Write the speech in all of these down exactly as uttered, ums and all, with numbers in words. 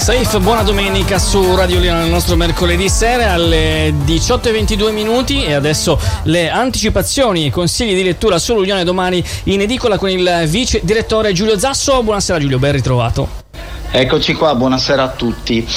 Saif, buona domenica su Radiolina nel nostro mercoledì sera alle diciotto e ventidue minuti e adesso le anticipazioni e consigli di lettura sull'Unione domani in edicola con il vice direttore Giulio Zasso. Buonasera Giulio, ben ritrovato. Eccoci qua, buonasera a tutti.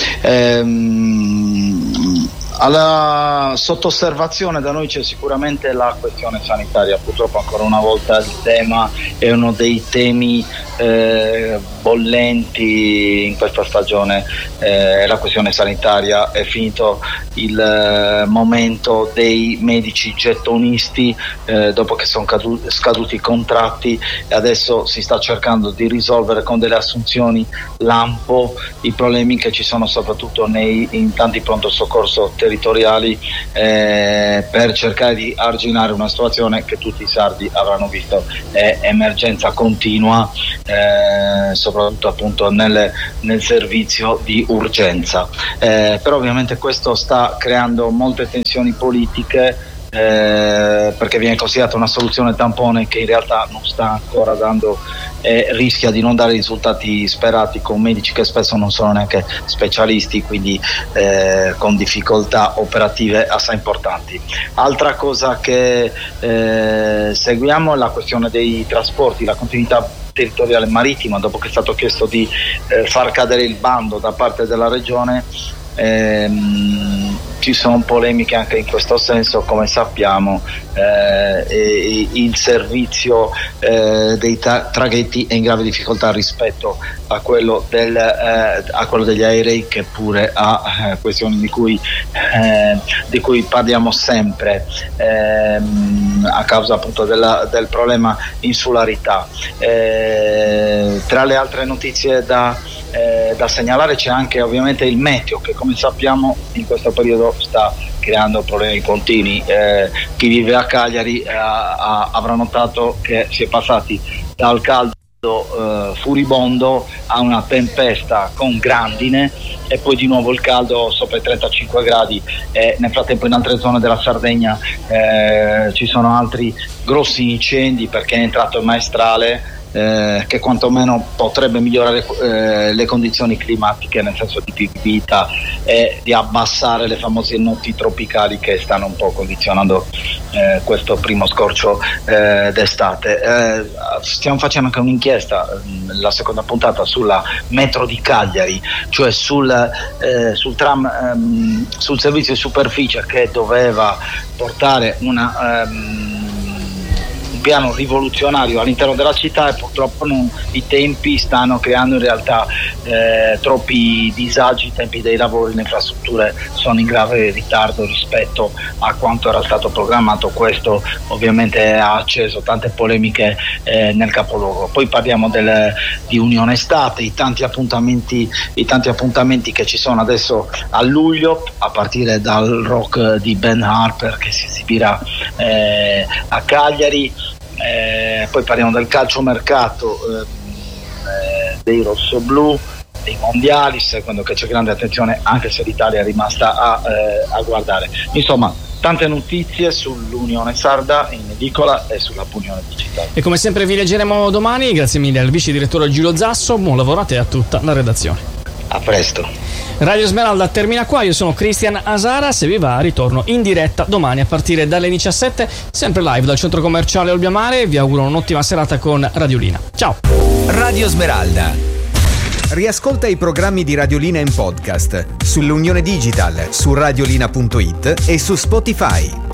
Ehm, alla sotto osservazione da noi c'è sicuramente la questione sanitaria. Purtroppo ancora una volta il tema è uno dei temi eh, bollenti in questa stagione, è eh, la questione sanitaria. È finito il eh, momento dei medici gettonisti eh, dopo che sono cadu- scaduti i contratti, e adesso si sta cercando di risolvere con delle assunzioni lampo i problemi che ci sono soprattutto nei, in tanti pronto soccorso territoriali, eh, per cercare di arginare una situazione che tutti i sardi avranno visto è emergenza continua, eh, soprattutto appunto nel, nel servizio di urgenza. Eh, però ovviamente questo sta creando molte tensioni politiche, Eh, perché viene considerata una soluzione tampone che in realtà non sta ancora dando e eh, rischia di non dare i risultati sperati, con medici che spesso non sono neanche specialisti, quindi eh, con difficoltà operative assai importanti. Altra cosa che eh, seguiamo è la questione dei trasporti, la continuità territoriale marittima. Dopo che è stato chiesto di eh, far cadere il bando da parte della regione, ehm, ci sono polemiche anche in questo senso. Come sappiamo, eh, il servizio eh, dei ta- traghetti è in grave difficoltà rispetto a quello, del, eh, a quello degli aerei, che pure ha eh, questioni di cui, eh, di cui parliamo sempre, ehm, a causa appunto della, del problema insularità. Eh, tra le altre notizie da Eh, da segnalare c'è anche ovviamente il meteo, che come sappiamo in questo periodo sta creando problemi continui. Eh, chi vive a Cagliari eh, ha, avrà notato che si è passati dal caldo eh, furibondo a una tempesta con grandine, e poi di nuovo il caldo sopra i trentacinque gradi, e nel frattempo in altre zone della Sardegna eh, ci sono altri grossi incendi, perché è entrato il maestrale, Eh, che quantomeno potrebbe migliorare eh, le condizioni climatiche, nel senso di vita e di abbassare le famose notti tropicali che stanno un po' condizionando eh, questo primo scorcio eh, d'estate. Eh, stiamo facendo anche un'inchiesta, la seconda puntata, sulla metro di Cagliari, cioè sul, eh, sul tram, ehm, sul servizio di superficie che doveva portare una ehm, piano rivoluzionario all'interno della città, e purtroppo non, i tempi stanno creando in realtà eh, troppi disagi. I tempi dei lavori, le infrastrutture sono in grave ritardo rispetto a quanto era stato programmato. Questo ovviamente ha acceso tante polemiche eh, nel capoluogo. Poi parliamo del, di Unione Estate, i tanti appuntamenti i tanti appuntamenti che ci sono adesso a luglio, a partire dal rock di Ben Harper che si esibirà eh, a Cagliari. Eh, poi parliamo del calciomercato, eh, dei rossoblù, dei mondiali, seguendo che c'è grande attenzione, anche se l'Italia è rimasta a, eh, a guardare. Insomma, tante notizie sull'Unione Sarda in edicola e sulla Unione Digitale. E come sempre vi leggeremo domani. Grazie mille al vice direttore Giulio Zasso, buon lavoro a te e a tutta la redazione. A presto. Radio Smeralda termina qua, io sono Cristian Asara. Se vi va, ritorno in diretta domani a partire dalle diciassette, sempre live dal centro commerciale Olbiamare. Vi auguro un'ottima serata con Radiolina. Ciao. Radio Smeralda. Riascolta i programmi di Radiolina in podcast sull'Unione Digital, su radiolina punto it e su Spotify.